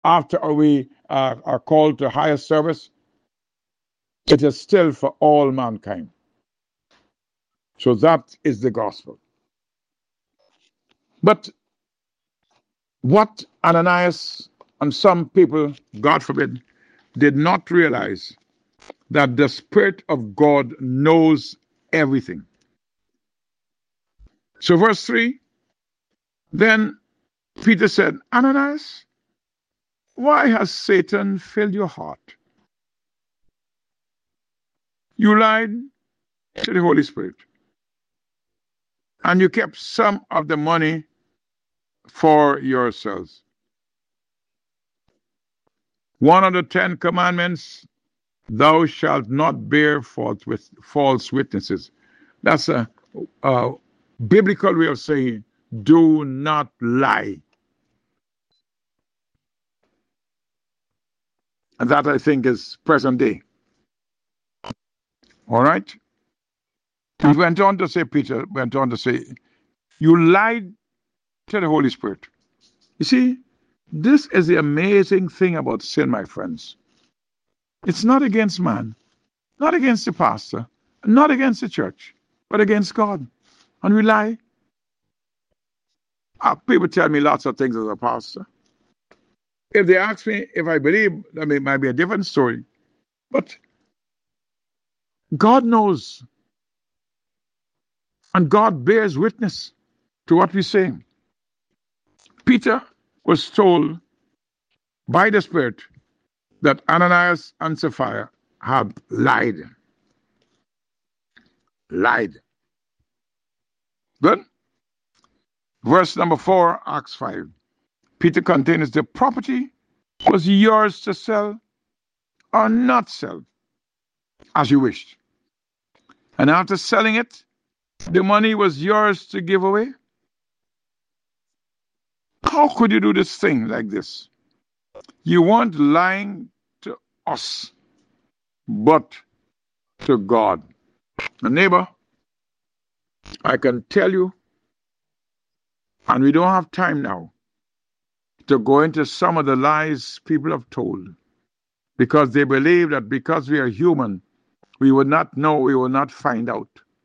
after we are called to higher service, it is still for all mankind. So that is the gospel. But what Ananias and some people, God forbid, did not realize that the Spirit of God knows everything. So, verse 3, then Peter said, Ananias, why has Satan filled your heart? You lied to the Holy Spirit, and you kept some of the money for yourselves. One of the 10 commandments, thou shalt not bear false witnesses. That's a biblical way of saying, do not lie. And that, I think, is present day. All right? He went on to say, Peter went on to say, you lied to the Holy Spirit. You see, this is the amazing thing about sin, my friends. It's not against man, not against the pastor, not against the church, but against God. And we lie. People tell me lots of things as a pastor. If they ask me if I believe, it might be a different story. But God knows. And God bears witness to what we say. Peter was told by the Spirit that Ananias and Sapphira had lied. Lied. Good? Verse number 4, Acts 5. Peter continues, the property was yours to sell or not sell, as you wished. And after selling it, the money was yours to give away. How could you do this thing like this? You weren't lying to us, but to God. And neighbor, I can tell you, and we don't have time now to go into some of the lies people have told, because they believe that because we are human, we would not know, we will not find out.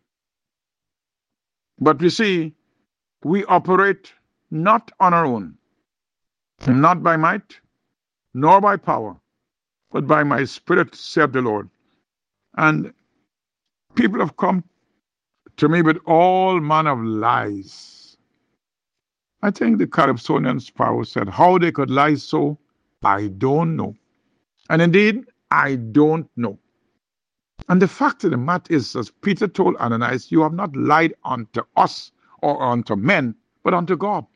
But we see, we operate not on our own, not by might, nor by power, but by my Spirit, said the Lord. And people have come to me with all manner of lies. I think the Calypsonian Sparrow said, how they could lie so, I don't know. And indeed, I don't know. And the fact of the matter is, as Peter told Ananias, you have not lied unto us or unto men, but unto God.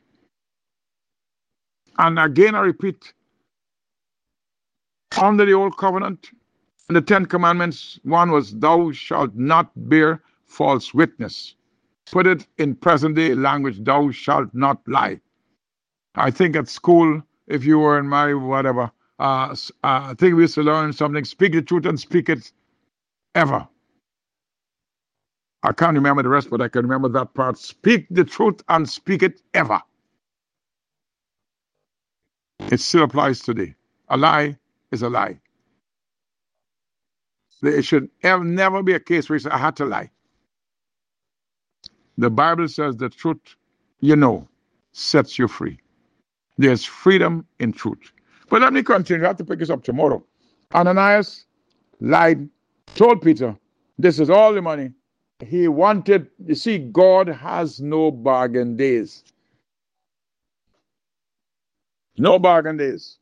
And again, I repeat, under the old covenant, in the 10 commandments, one was, thou shalt not bear false witness. Put it in present day language, thou shalt not lie. I think at school, if you were in my whatever, I think we used to learn something, speak the truth and speak it ever. I can't remember the rest, but I can remember that part. Speak the truth and speak it ever. It still applies today. A lie is a lie. It should never be a case where you say, I had to lie. The Bible says the truth, sets you free. There's freedom in truth. But let me continue. I have to pick this up tomorrow. Ananias lied, told Peter, this is all the money. He wanted, you see, God has no bargain days. No bargain days.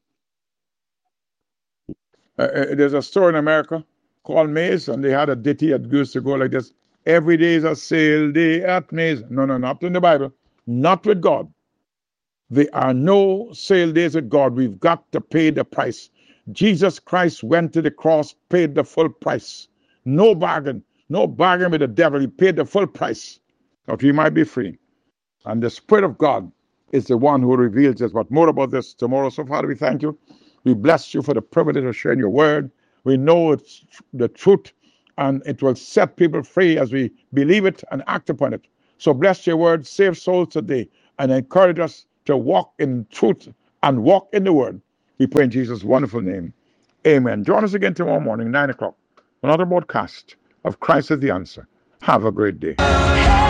There's a store in America called Maze, and they had a ditty that used to go like this. Every day is a sale day at Maze. No, not in the Bible. Not with God. There are no sale days with God. We've got to pay the price. Jesus Christ went to the cross, paid the full price. No bargain. No bargain with the devil. He paid the full price that we might be free. And the Spirit of God is the one who reveals this. But more about this tomorrow. So, Father, we thank you. We bless you for the privilege of sharing your word. We know it's the truth, and it will set people free as we believe it and act upon it. So bless your word, save souls today, and encourage us to walk in truth and walk in the word. We pray in Jesus' wonderful name. Amen. Join us again tomorrow morning, 9 o'clock. Another broadcast of Christ is the Answer. Have a great day.